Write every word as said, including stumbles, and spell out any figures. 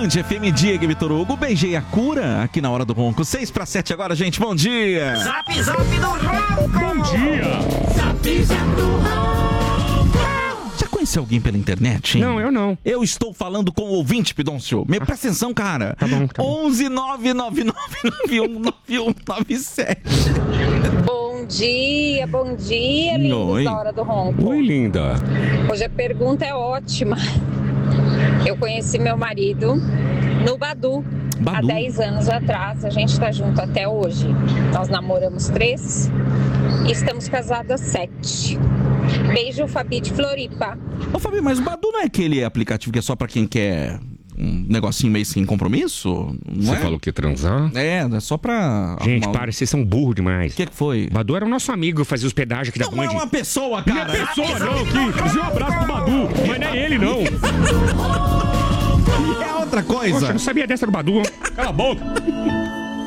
Band F M, Diego e Vitor Hugo. Beijei a cura aqui na Hora do Ronco. seis para sete agora, gente. Bom dia. Zap, zap do Ronco. Bom dia. Zap, zap do Ronco. Já conheceu alguém pela internet, hein? Não, eu não. Eu estou falando com o ouvinte, Pidoncio. Me presta atenção, cara. Tá bom, tá bom. onze nove nove nove nove um nove um nove sete. Bom dia, bom dia, lindos da Hora do Ronco. Oi, linda. Hoje a pergunta é ótima. Eu conheci meu marido no Badu, Badu. há dez anos atrás. A gente tá junto até hoje. Nós namoramos três e estamos casados há sete. Beijo, Fabi de Floripa. Ô, Fabi, mas o Badu não é aquele aplicativo que é só pra quem quer um negocinho meio sem compromisso? Não Você é? falou que ia transar? É, é só pra... Gente, arrumar- para, vocês são burros demais. O que que foi? Badu era o nosso amigo, fazia hospedagem aqui da Não Band. é uma pessoa, Não é cara. pessoa, não, que fazer um abraço pro Badu, mas não é ele, não. É outra Poxa, eu coisa. não sabia dessa do Badu. Cala a boca.